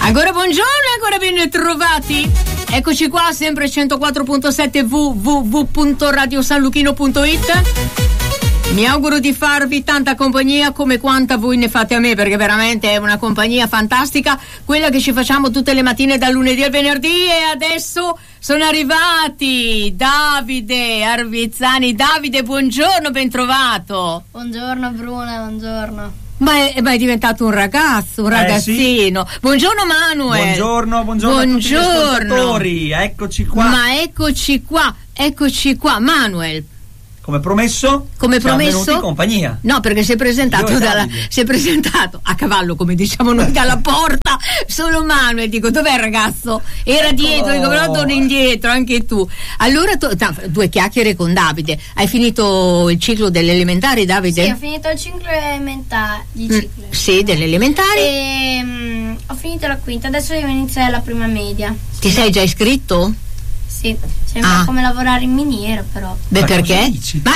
Ancora buongiorno, ancora ben trovati. Eccoci qua, sempre 104.7 www.radiosanluchino.it. Mi auguro di farvi tanta compagnia come quanta voi ne fate a me, perché veramente è una compagnia fantastica quella che ci facciamo tutte le mattine dal lunedì al venerdì. E adesso sono arrivati Davide Arvizzani. Davide, buongiorno, ben trovato. Buongiorno Bruna, buongiorno. Ma è diventato un ragazzo, un ragazzino. Sì. Buongiorno Manuel. Buongiorno a tutti gli ascoltatori. Eccoci qua. Ma eccoci qua, Manuel. Come promesso? Siamo venuti in compagnia. No, perché si è presentato a cavallo, come diciamo noi, dalla porta. Solo Manuel, dico, dov'è il ragazzo? Era dietro, dico, però torna indietro anche tu. Allora due chiacchiere con Davide. Hai finito il ciclo delle elementari, Davide? Sì, ho finito il ciclo elementare. Sì, delle elementari. E ho finito la quinta, adesso devo iniziare la prima media. Ti sei già iscritto? Sì, sembra come lavorare in miniera, però. Beh, perché? Ma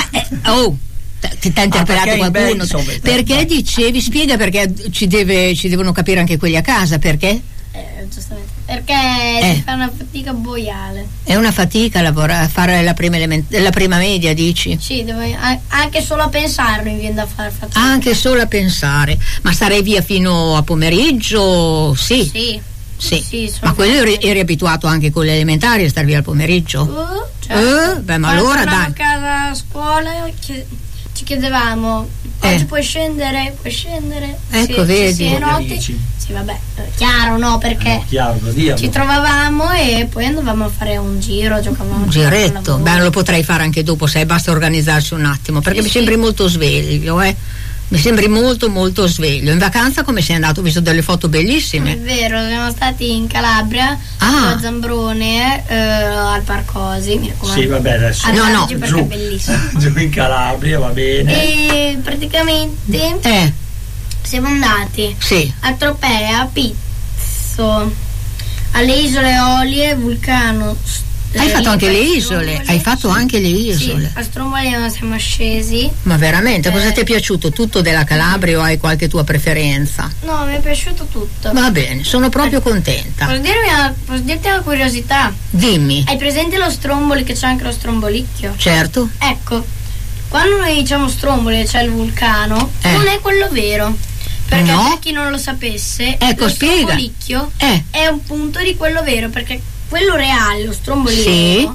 ti ha interpellato qualcuno? Perché dicevi, spiega perché ci devono capire anche quelli a casa, perché? Giustamente. Perché si fa una fatica boiale. È una fatica fare la prima media, dici? Sì, anche solo a pensarlo mi viene da fare fatica. Anche solo a pensare. Ma starei via fino a pomeriggio? Sì. Sì. Ma quello eri abituato anche con le elementari a star via al pomeriggio? Certo. Beh, ma allora dai. A casa a scuola ci chiedevamo, oggi puoi scendere? Ecco, vedi. Sì, notte. Sì, vabbè, chiaro, no, perché ci trovavamo e poi andavamo a fare un giro, giocavamo. Un giretto, beh, lo potrei fare anche dopo, basta organizzarsi un attimo, perché mi sembri molto sveglio, Mi sembri molto molto sveglio. In vacanza come sei andato? Ho visto delle foto bellissime. È vero, siamo stati in Calabria, a Zambrone, al Parcosi, mi raccomando. Sì, vabbè, adesso no, perché è bellissimo. Giù in Calabria, va bene. E praticamente siamo andati a Tropea, a Pizzo, alle Isole Eolie, Vulcano. Hai fatto anche le isole? Hai fatto anche le isole? Sì, a Stromboli siamo scesi. Ma veramente? Cosa ti è piaciuto? Tutto della Calabria o hai qualche tua preferenza? No, mi è piaciuto tutto. Va bene, sono proprio contenta. Posso dirti una curiosità? Dimmi. Hai presente lo Stromboli, che c'è anche lo Strombolicchio? Certo. Ecco, quando noi diciamo Stromboli e c'è il vulcano, non è quello vero. Perché per chi non lo sapesse, lo Strombolicchio è un punto di quello vero, perché quello reale, lo Strombolino,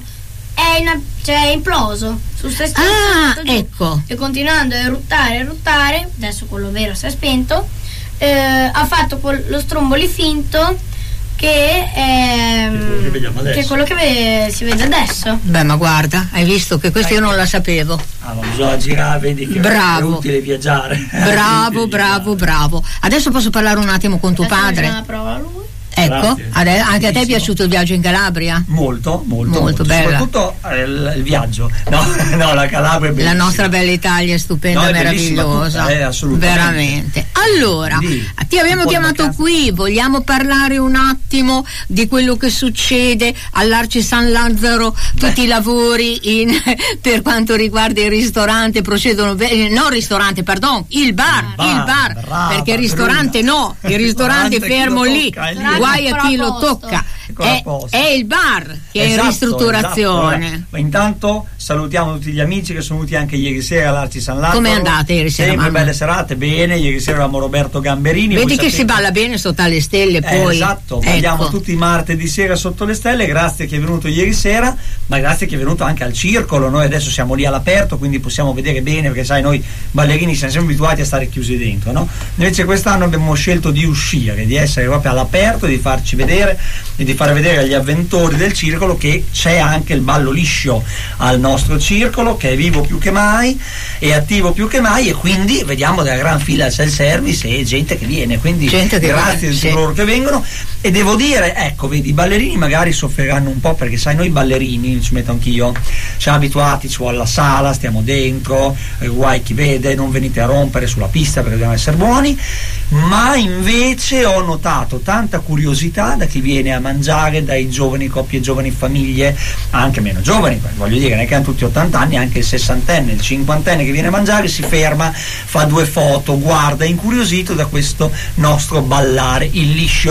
è imploso su se stesso. Ecco. E continuando a eruttare, adesso quello vero si è spento, ha fatto lo Stromboli finto che è quello che si vede adesso. Beh, ma guarda, hai visto che questo io non la sapevo. Ma bisogna girare, vedi che è utile viaggiare. Bravo. Adesso posso parlare un attimo con tuo padre? Una prova a lui. Ecco, anche a te è piaciuto il viaggio in Calabria? Molto bella. Soprattutto il viaggio. No, la Calabria è bellissima. La nostra bella Italia è stupenda, è meravigliosa. Assolutamente. Veramente. Allora, ti abbiamo chiamato qui, vogliamo parlare un attimo di quello che succede all'Arci San Lazzaro, tutti i lavori per quanto riguarda il ristorante procedono il bar, perché il ristorante il ristorante fermo lì. Guai a chi lo tocca. È il bar che è in ristrutturazione. Esatto. Ma intanto salutiamo tutti gli amici che sono venuti anche ieri sera all'Arci San Lazzaro. Come è andata ieri sera? Sempre belle serate, bene. Ieri sera avevamo Roberto Gamberini. Vedi che si balla bene sotto le stelle poi. Esatto, balliamo tutti i martedì sera sotto le stelle. Grazie che è venuto ieri sera, ma grazie che è venuto anche al circolo. Noi adesso siamo lì all'aperto, quindi possiamo vedere bene, perché sai, noi ballerini siamo sempre abituati a stare chiusi dentro, no? Invece quest'anno abbiamo scelto di uscire, di essere proprio all'aperto, di farci vedere e di fare vedere agli avventori del circolo che c'è anche il ballo liscio al nostro circolo, che è vivo più che mai, è attivo più che mai, e quindi vediamo della gran fila al self-service e gente che viene, quindi grazie a tutti loro che vengono. E devo dire, ecco, vedi, i ballerini magari soffriranno un po', perché sai, noi ballerini, ci metto anch'io, siamo abituati, ci vuole la sala, stiamo dentro, guai chi vede, non venite a rompere sulla pista perché dobbiamo essere buoni. Ma invece ho notato tanta curiosità da chi viene a mangiare, dai giovani, coppie giovani, famiglie, anche meno giovani, voglio dire, non è che hanno tutti 80 anni, anche il 60enne, il 50enne che viene a mangiare si ferma, fa 2 foto, guarda, incuriosito da questo nostro ballare, il liscio.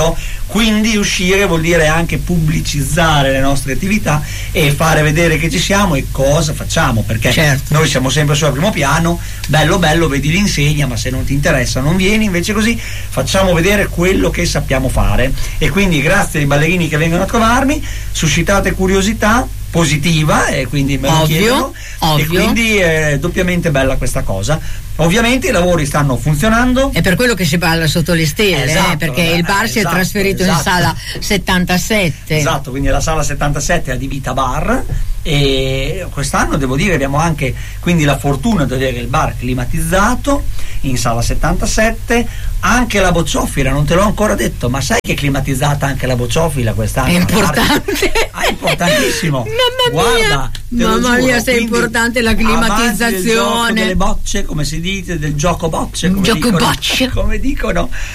quindi uscire vuol dire anche pubblicizzare le nostre attività e fare vedere che ci siamo e cosa facciamo, perché noi siamo sempre sul primo piano, bello vedi l'insegna, ma se non ti interessa non vieni. Invece così facciamo vedere quello che sappiamo fare, e quindi grazie ai ballerini che vengono a trovarmi suscitate curiosità positiva, e quindi me lo chiedono, e quindi è doppiamente bella questa cosa. Ovviamente i lavori stanno funzionando. È per quello che si balla sotto le stelle, perché il bar si è trasferito in sala 77. Esatto, quindi la sala 77 è adibita bar, e quest'anno devo dire abbiamo anche quindi la fortuna di avere il bar climatizzato in sala 77. Anche la bocciofila, non te l'ho ancora detto, ma sai che è climatizzata anche la bocciofila quest'anno? È importante. È importantissimo. Mamma mia, se è importante la climatizzazione. Del gioco delle bocce, come si dice, del gioco bocce, come gioco dicono, bocce, come dicono